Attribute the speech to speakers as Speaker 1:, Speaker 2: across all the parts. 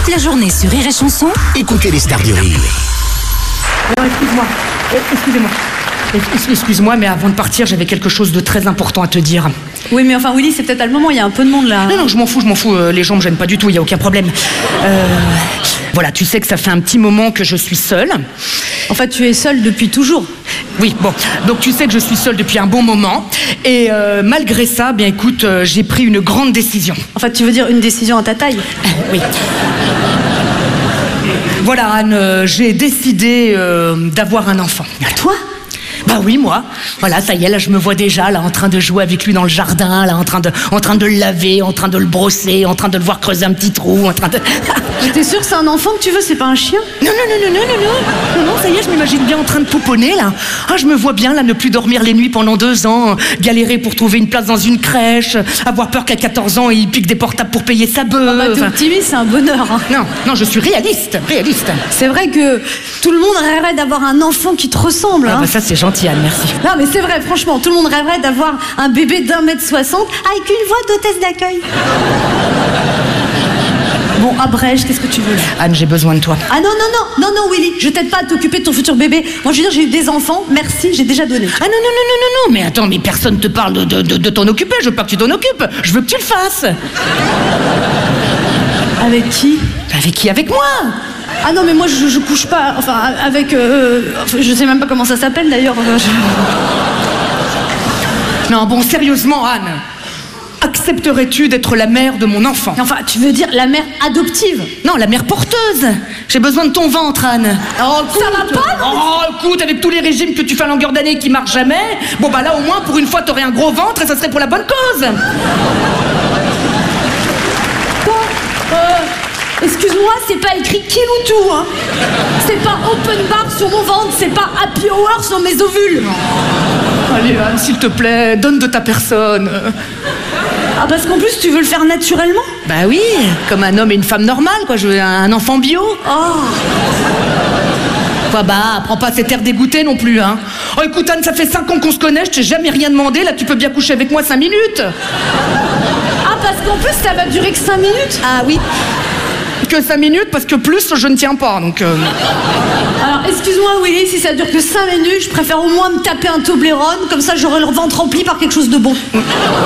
Speaker 1: la journée sur Rire et Chanson.
Speaker 2: Écoutez les stars du rire.
Speaker 3: Alors, excuse-moi. Excusez-moi. Excuse-moi, mais avant de partir, j'avais quelque chose de très important à te dire.
Speaker 4: Oui, mais enfin, Willy, c'est peut-être pas le moment, il y a un peu de monde là.
Speaker 3: Non, je m'en fous. Les gens me gênent pas du tout, il n'y a aucun problème. Voilà, tu sais que ça fait un petit moment que je suis seule.
Speaker 4: En fait, tu es seule depuis toujours.
Speaker 3: Oui, bon, donc tu sais que je suis seule depuis un bon moment. Et malgré ça, bien écoute, j'ai pris une grande décision.
Speaker 4: En fait, tu veux dire une décision à ta taille?
Speaker 3: Oui. Voilà, Anne, j'ai décidé d'avoir un enfant.
Speaker 4: Toi?
Speaker 3: Bah oui, moi. Voilà, ça y est, là, je me vois déjà, là, en train de jouer avec lui dans le jardin, là, en train de le laver, en train de le brosser, en train de le voir creuser un petit trou, en train de...
Speaker 4: Mais t'es sûre que c'est un enfant que tu veux, c'est pas un chien?
Speaker 3: Non, ça y est, je m'imagine bien en train de pouponner, là. Ah, je me vois bien, là, ne plus dormir les nuits pendant 2 ans, galérer pour trouver une place dans une crèche, avoir peur qu'à 14 ans, il pique des portables pour payer sa beuh.
Speaker 4: Bah, t'es optimiste, c'est un bonheur. Hein.
Speaker 3: Non, je suis réaliste.
Speaker 4: C'est vrai que tout le monde rêverait d'avoir un enfant qui te ressemble.
Speaker 3: Ah,
Speaker 4: hein.
Speaker 3: bah ça, c'est gentil, Anne, merci.
Speaker 4: Non, mais c'est vrai, franchement, tout le monde rêverait d'avoir un bébé d'1,60 m avec une voix d'hôtesse d'accueil. Bon, abrège, qu'est-ce que tu veux?
Speaker 3: Anne, j'ai besoin de toi.
Speaker 4: Ah non, Willy, je t'aide pas à t'occuper de ton futur bébé. Moi, je veux dire, j'ai eu des enfants, merci, j'ai déjà donné.
Speaker 3: Ah non, mais attends, mais personne te parle de t'en occuper, je veux pas que tu t'en occupes, je veux que tu le fasses.
Speaker 4: Avec qui?
Speaker 3: Avec qui? Avec moi.
Speaker 4: Ah non, mais moi, je couche pas, enfin, avec... je sais même pas comment ça s'appelle, d'ailleurs.
Speaker 3: Non, bon, sérieusement, Anne, accepterais-tu d'être la mère de mon enfant?
Speaker 4: Enfin, tu veux dire la mère adoptive?
Speaker 3: Non, la mère porteuse. J'ai besoin de ton ventre, Anne.
Speaker 4: Oh, écoute, ça va pas, non?
Speaker 3: Oh, écoute, avec tous les régimes que tu fais à longueur d'année qui marchent jamais, bon, bah là, au moins, pour une fois, t'aurais un gros ventre et ça serait pour la bonne cause.
Speaker 4: Excuse-moi, c'est pas écrit kill ou tout, hein. C'est pas open bar sur mon ventre, c'est pas happy hour sur mes ovules.
Speaker 3: Allez, Anne, s'il te plaît, donne de ta personne.
Speaker 4: Ah, parce qu'en plus, tu veux le faire naturellement?
Speaker 3: Bah oui, comme un homme et une femme normale, quoi. Je veux un enfant bio.
Speaker 4: Oh.
Speaker 3: Quoi, bah, prends pas cet air dégoûté non plus, hein. Oh, écoute, Anne, ça fait 5 ans qu'on se connaît, je t'ai jamais rien demandé, là, tu peux bien coucher avec moi 5 minutes.
Speaker 4: Ah, parce qu'en plus, ça va durer que 5 minutes?
Speaker 3: Ah oui. Que 5 minutes, parce que plus, je ne tiens pas, donc...
Speaker 4: Alors, excuse-moi, Willy, si ça dure que 5 minutes, je préfère au moins me taper un Toblerone, comme ça j'aurai le ventre rempli par quelque chose de bon.
Speaker 3: Oui.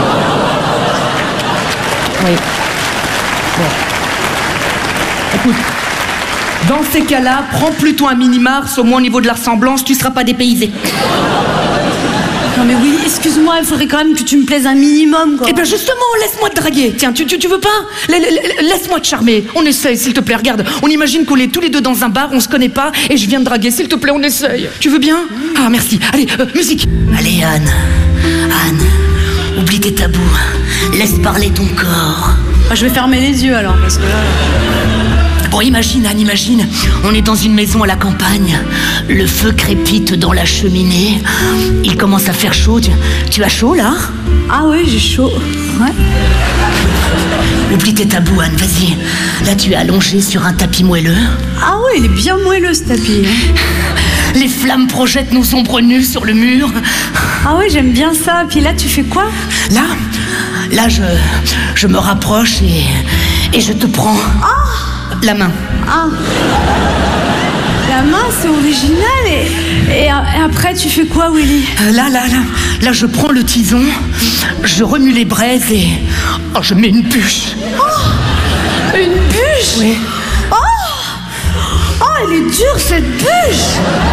Speaker 3: Bon. Écoute, dans ces cas-là, prends plutôt un mini-mars, au moins au niveau de la ressemblance, tu seras pas dépaysé.
Speaker 4: Non mais oui, excuse-moi, il faudrait quand même que tu me plaises un minimum, quoi.
Speaker 3: Eh ben justement, laisse-moi te draguer. Tiens, tu veux pas? Laisse-moi te charmer. On essaye, s'il te plaît, regarde. On imagine qu'on est tous les deux dans un bar, on se connaît pas, et je viens de draguer. S'il te plaît, on essaye. Tu veux bien? Ah, merci. Allez, musique. Allez, Anne, oublie tes tabous. Laisse parler ton corps.
Speaker 4: Ah, je vais fermer les yeux, alors, parce que là...
Speaker 3: Bon, imagine, Anne, imagine. On est dans une maison à la campagne. Le feu crépite dans la cheminée. Il commence à faire chaud. Tu as chaud, là?
Speaker 4: Ah oui, j'ai chaud. Ouais.
Speaker 3: Oublie tes tabous, Anne, vas-y. Là, tu es allongée sur un tapis moelleux.
Speaker 4: Ah oui, il est bien moelleux, ce tapis.
Speaker 3: Les flammes projettent nos ombres nues sur le mur.
Speaker 4: Ah oui, j'aime bien ça. Puis là, tu fais quoi?
Speaker 3: Là, je me rapproche et je te prends... la main.
Speaker 4: Ah. La main, c'est original. Et après, tu fais quoi, Willy?
Speaker 3: Là, je prends le tison, je remue les braises et... Oh, je mets une bûche.
Speaker 4: Oh, une bûche?
Speaker 3: Oui.
Speaker 4: Oh, elle est dure, cette bûche.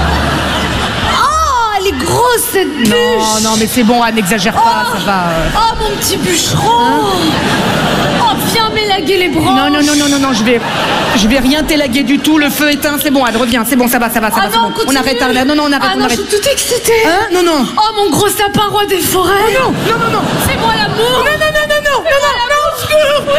Speaker 4: Oh, elle est grosse, cette bûche.
Speaker 3: Non, mais c'est bon, Anne, n'exagère pas, ça va.
Speaker 4: Oh, mon petit bûcheron. Oh, viens m'élaguer les branches.
Speaker 3: Non, je vais rien t'élaguer du tout, le feu éteint, c'est bon, Anne, reviens, c'est bon, ça va,
Speaker 4: Ah
Speaker 3: c'est
Speaker 4: non,
Speaker 3: bon. On arrête, Anne, non, on arrête,
Speaker 4: Ah
Speaker 3: on
Speaker 4: non,
Speaker 3: arrête.
Speaker 4: je suis toute excitée.
Speaker 3: Hein? Non.
Speaker 4: Oh, mon gros sapin roi des forêts.
Speaker 3: Non.
Speaker 4: Fais-moi l'amour.
Speaker 3: Non, au secours.